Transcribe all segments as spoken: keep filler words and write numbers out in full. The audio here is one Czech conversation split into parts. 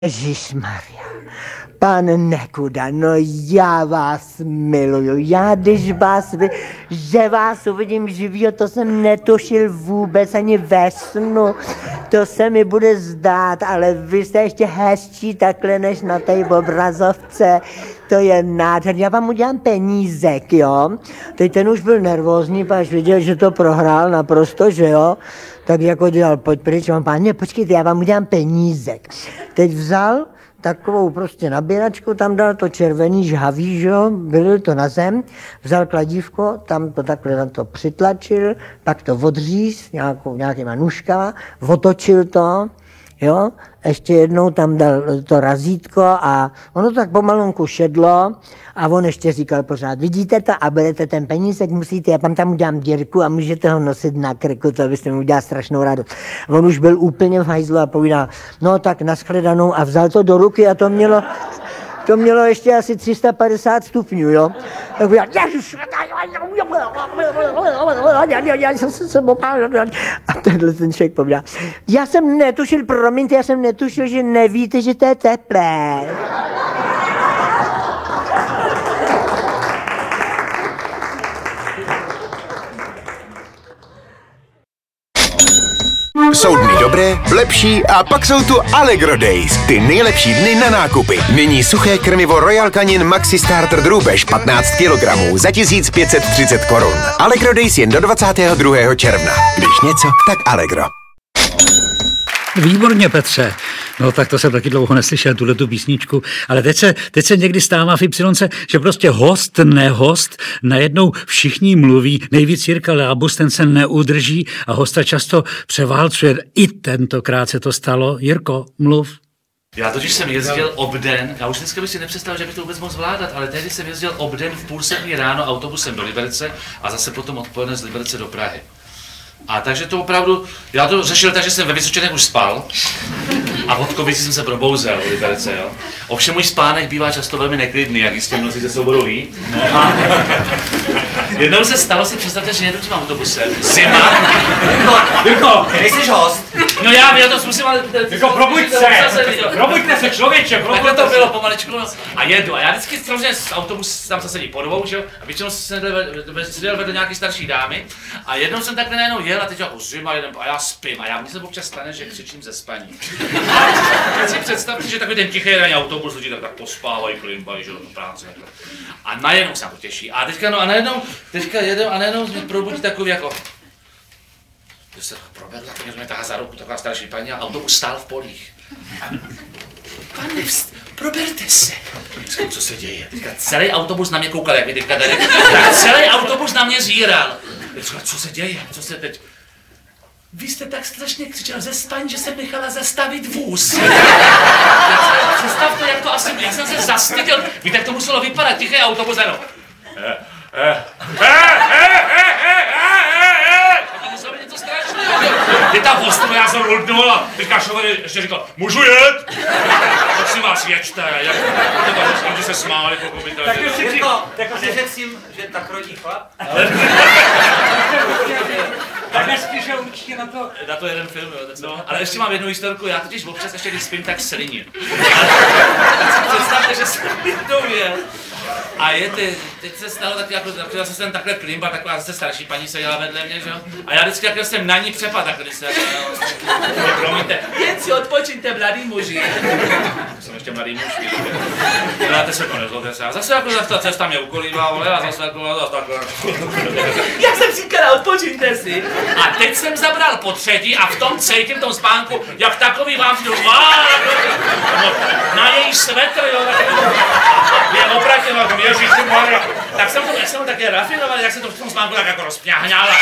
Ježišmarja, pan Nekuda, no já vás miluju, já když vás, že vás uvidím živýho, to jsem netušil vůbec ani ve snu, to se mi bude zdát, ale vy jste ještě hezčí takhle než na té obrazovce, to je nádherný, já vám udělám penízek, jo, teď ten už byl nervózní, až viděl, že to prohrál naprosto, že jo, tak jako dělal, pojď pryč, on páně, počkejte, já vám udělám penízek. Teď vzal takovou prostě nabíračku, tam dal to červený žhavý, že jo, vylil to na zem, vzal kladívko, tam to takhle na to přitlačil, pak to odříz nějakou, nějakýma nůžkama, otočil to, jo, ještě jednou tam dal to razítko a ono tak pomalonku šedlo a on ještě říkal pořád, vidíte to a berete ten penízek, musíte, já tam tam udělám dírku a můžete ho nosit na krku, to byste mi udělal strašnou radost. On už byl úplně v hajzlu a povídal, no tak nashledanou a vzal to do ruky a to mělo, to mělo ještě asi tři sta padesát stupňů, jo. Tak povídal, ježiš, já jsem se sebou a tenhle ten člověk povídal, já jsem netušil, promiňte, já jsem netušil, že nevíte, že to je teplé. Jsou dny dobré, lepší a pak jsou tu Allegro Days. Ty nejlepší dny na nákupy. Nyní suché krmivo Royal Canin Maxi Starter drůbež patnáct kilogramů za tisíc pět set třicet korun. Allegro Days jen do dvacátého druhého června. Když něco, tak Allegro. Výborně, Petře. No tak to jsem taky dlouho neslyšel, tuhletu písničku, ale teď se, teď se někdy stává v Y, že prostě host, nehost, najednou všichni mluví, nejvíc Jirka Lábus, ten se neudrží a hosta často převálcuje. I tentokrát se to stalo. Jirko, mluv. Já totiž jsem jezdil obden, já už dneska bych si nepředstavil, že bych to vůbec mohl zvládat, ale tehdy jsem jezdil obden v půl sedmí ráno autobusem do Liberce a zase potom odpoledne z Liberce do Prahy. A takže to opravdu, já to řešil tak, že jsem ve Vysočanech už spal a od Kovici jsem se probouzel v Liberce, jo. Ovšem můj spánek bývá často velmi neklidný, jak jistě mnozí ze souboru ví. A jednou se stalo, si představte, že jedu tím autobusem, zima. Jirko, nejsiš host? No já, já to zkusím, ale... Jirko, probuď se! Probuďte se, člověče, probuďte Takhle to se! bylo pomaličku, no. A jedu. A já vždycky samozřejmě z autobus tam se sedí po dvou, že jo? A většinou jsem seděl vedle nějaký starší dámy. A jednou jsem takhle najednou jel a teď jako zima jedem a já spím. A já mně se občas stane, že křičím ze spaní. Teď si představte, že takový ten tichý ranní autobus, lidi tak, tak pospávají, klimbají, že jo, do práce. Takhle. A najednou se na to těší. A teďka, no a najednou, teďka jedem a najednou mě probudí takový jako... Že se provedla, tak mě tahá za ruku taková starší paní a autobus stál v polích. Pane, vst, proberte se. Říkám, co se děje? Teďka celý autobus na mě koukal, jak mi teďka tady. Tak celý autobus na mě zíral. Říkám, co se děje? Co se teď? Vy jste tak strašně křičel ze spaní, že jsem nechala zastavit vůz. Představte, jak to asi, jak jsem se zastyděl. Víte, jak to muselo vypadat, tichý autobus, ano. Eh, eh, eh, eh, eh, eh, eh. Muselo být něco strašného. Je tam postupně, já jsem ultnul a teďka šofer ještě říkal, můžu jet? Tak si vás ječte, jak to se smáli, pochopitelně. Tak už si říkal, tak už si řekl si, že tak rodí chlap. Tak nespíš určitě na to. Na to jeden film, jo. No. Ale ještě mám jednu historku, já totiž občas ještě když spím, tak sliním. Představte, že jsem jednou jel. A je ty, teď se stalo taky jako, zase jsem takhle klimba, taková zase starší paní seděla vedle mě, že jo? A já vždycky takhle jsem na ní přepad, takhle když se, jo, promiňte, jen si odpočiňte, mladý muži. Jsem ještě mladý muž, děláte se to, nezlobte se. A zase jako zase ta cesta mě ukolívala, vole, a zase jako, zase takhle. Já jsem říkala, odpočiňte si. A teď jsem zabral po třetí a v tom cejtím, v tom spánku, jak takový vám jdu, na její svetr, jo, je opratě, no, Ježiši Maria. Tak jsem to, jak jsem to také rafinoval, jak jsem to v tom spánku tak jako rozpňáhňala.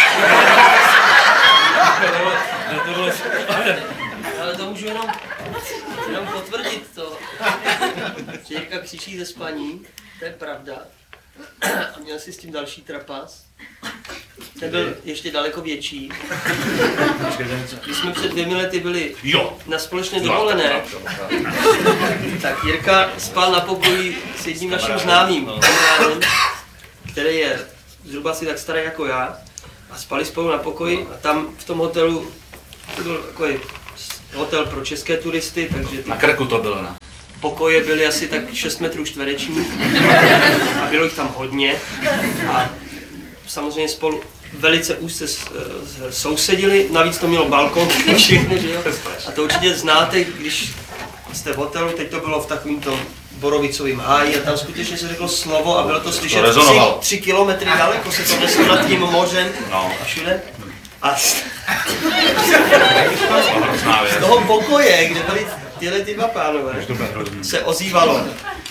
Ale to můžu jenom, jenom potvrdit to. Že Jirka křičí ze spaní, to je pravda. A měl si s tím další trapas. Ten byl ještě daleko větší. Když jsme před dvěmi lety byli jo. na společné dovolené, tak Jirka spal na pokoji s jedním naším známým, který je zhruba asi tak starý jako já. A spali spolu na pokoji a tam v tom hotelu to byl takový hotel pro české turisty, takže ty Na Krku to bylo, ne? pokoje byly asi tak šest metrů čtverečních a bylo jich tam hodně a samozřejmě spolu velice úzce sousedili, navíc to mělo balkon, všechno, že jo? A to určitě znáte, když jste v hotelu, teď to bylo v takovém tom borovicovým háji a tam skutečně se řeklo slovo a bylo to slyšet to tři, tři kilometry daleko, se to neslo nad tím mořem No. a všude. A z, Hrozná věc. z toho pokoje, kde byli tyhle ty dva pánové, se ozývalo.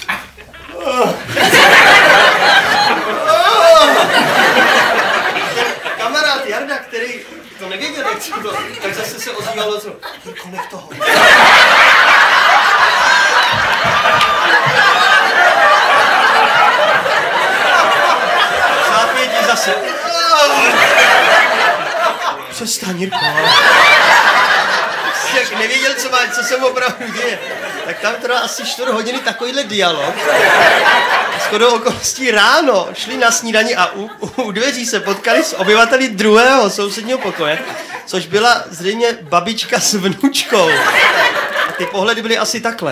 Kamarád Jarda, který to nevěděl, jak co to, tak zase se ozývalo, co, Jirko, nech toho. Zápětí zase. Přestaň, Jirko. Jak nevěděl, co, má, co se opravdu děje, tak tam teda asi čtvrt hodiny takovýhle dialog. Shodou okolností ráno šli na snídani a u, u dveří se potkali s obyvateli druhého sousedního pokoje, což byla zřejmě babička s vnučkou. A ty pohledy byly asi takhle.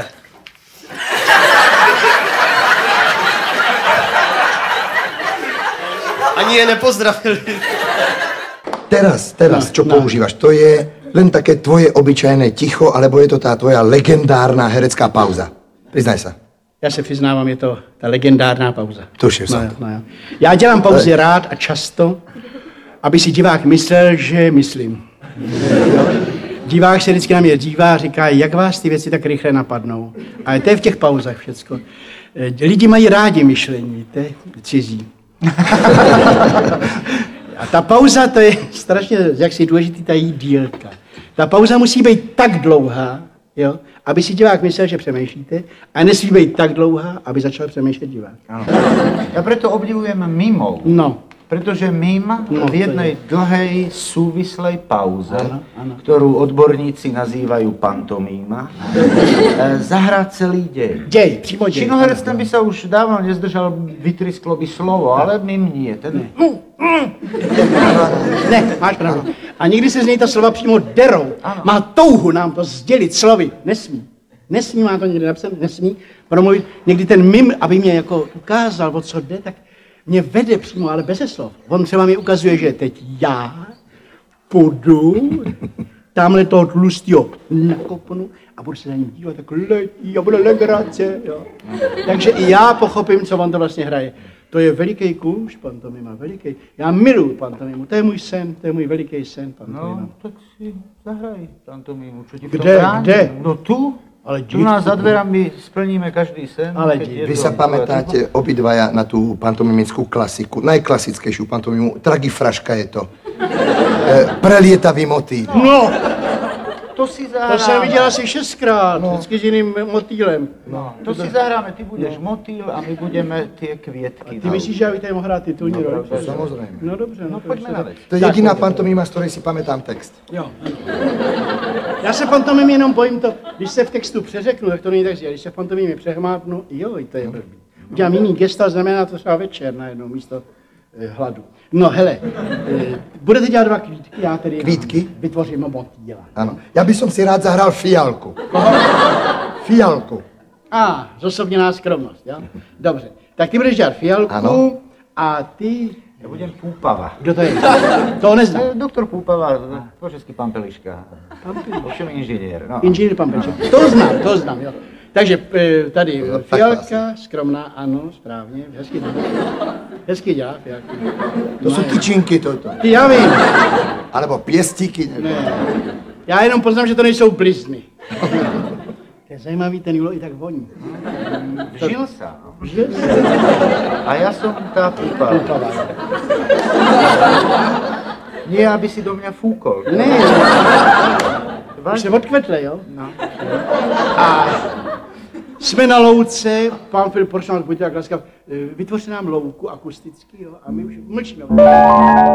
Ani je nepozdravili. Teraz, teraz, čo používaš, to je len také tvoje obyčajné ticho, alebo je to tá tvoja legendárna herecká pauza? Priznaj sa. Já se přiznávám, je to ta legendárná pauza. Tuším no, jsem. no, jo. Já dělám pauzy Ale... rád a často, aby si divák myslel, že myslím. Jo? Divák se vždycky na mě dívá a říká, jak vás ty věci tak rychle napadnou. A to je v těch pauzách všecko. Lidi mají rádi myšlení, to je cizí. A ta pauza, to je strašně jaksi důležitý, ta její dílka. Ta pauza musí být tak dlouhá, jo, aby si divák myslel, že přemýšlíte, a nesmí být tak dlouhá, aby začal přemýšlet divák. Ano. Ja preto obdivujem mimov. No. Pretože mím No, v jednej dlhej súvislej pauze, Áno, áno. ktorú odborníci nazývajú pantomíma, e, zahrá celý dej. Dej, přímo dej. Činoherec ten by sa už dávno nezdržal, vytrisklo by slovo, ale mím nie. Ten... Ne, máš pravdu. A někdy se z něj ta slova přímo derou. Ano. Má touhu nám to sdělit slovy. Nesmí. Nesmí, má to někde napsat, nesmí promluvit. Někdy ten mim, aby mě jako ukázal, o co jde, tak mě vede přímo, ale bez slov. On třeba mi ukazuje, že teď já půjdu tamhle toho tlustýho nakopnu a budu se na ním dívat, tak letí a bude legrace. Jo. Takže i já pochopím, co on to vlastně hraje. To je veliký kůž, pantomima, veliký. Já miluji pantomimu, to je můj sen, to je můj veliký sen, pantomima. No, tak si zahraj pantomimu, čo ti v tom Kde, bráni? kde? No tu. Ale Tu nás za dverami splníme každý sen. Ale keď dík. je Vy to- sa pamätáte obidvaja na tú pantomimickú klasiku, najklasickejšiu pantomimu, Tragifraška je to. E, prelietavý motýl. No, To si to zahráme. jsem viděl asi šestkrát, No. vždycky s jiným motýlem. No, to si zahráme, ty budeš motýl a my budeme tie kvietky. Ty myslíš, že já bych tady mohl hrát titulní roli? Samozrejme. No dobře, no, No to poďme už na se- vec. To je jediná pantomima, z ktorej si pamätám text. Jo. Já se pantomim jenom bojím to, když se v textu přeřeknu, tak to není tak, když se v pantomimě přehmápnu, jo, to je blbý. Udělám jiný gesta, znamená to třeba večer najednou místo eh, hladu. No hele, eh, budete dělat dva kvítky, já tedy Kvítky? vytvořím motýla. Áno. Ja by som si rád zahral fialku. Fialku. A, zosobněná skromnost, jo? Dobře, tak ty budeš dělat fialku Ano. a ty, Ja budem Púpava. kdo to je? To neznám. E, Doktor Púpava, po česky pán Peliška. Ovšem inžinier. No. Inženýr pan Peček. To znám, to znám, jo. Takže eh, tady No, tak fialka, skromná, ano, správně, hezky dělá. Hezky dělá fialku. To sú tyčinky toto. Ty, já vím. Alebo piestíky. Ne. Já jenom poznám, že to nejsou blizny. To je zajímavý, ten jídlo i tak voní. Žil sa. No. Že? A ja som tá Púpava. Púpava. Nie, aby si do mňa fúkol. Ne, už se odkvetle, jo? No. A jsme na louce, pán Filip Poršnák, buďte tak laskav, vytvořte nám louku akusticky, jo? A my už mlčíme.